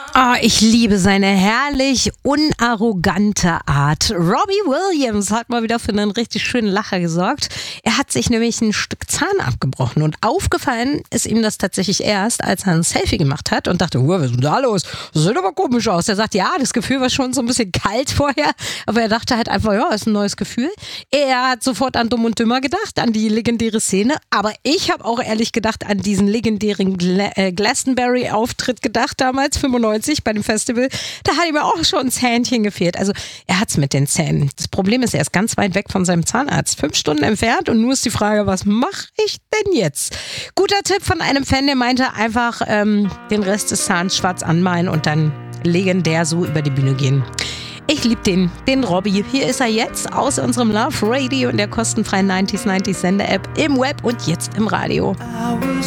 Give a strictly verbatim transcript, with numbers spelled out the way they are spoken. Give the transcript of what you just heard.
Ah, ich liebe seine herrlich unarrogante Art. Robbie Williams hat mal wieder für einen richtig schönen Lacher gesorgt. Er hat sich nämlich ein Stück Zahn abgebrochen und aufgefallen ist ihm das tatsächlich erst, als er ein Selfie gemacht hat und dachte, was ist denn da los? Das sieht aber komisch aus. Er sagt, ja, das Gefühl war schon so ein bisschen kalt vorher, aber er dachte halt einfach, ja, ist ein neues Gefühl. Er hat sofort an Dumm und Dümmer gedacht, an die legendäre Szene, aber ich habe auch ehrlich gedacht an diesen legendären Gla- äh, Glastonbury-Auftritt gedacht, damals fünfundneunzig bei dem Festival. Da hat ihm auch schon ein Zähnchen gefehlt. Also er hat es mit den Zähnen. Das Problem ist, er ist ganz weit weg von seinem Zahnarzt. Fünf Stunden entfernt und nur ist die Frage, was mache ich denn jetzt? Guter Tipp von einem Fan, der meinte einfach ähm, den Rest des Zahns schwarz anmalen und dann legendär so über die Bühne gehen. Ich liebe den, den Robbie. Hier ist er jetzt aus unserem Love Radio in der kostenfreien neunzig neunzig Sender-App im Web und jetzt im Radio.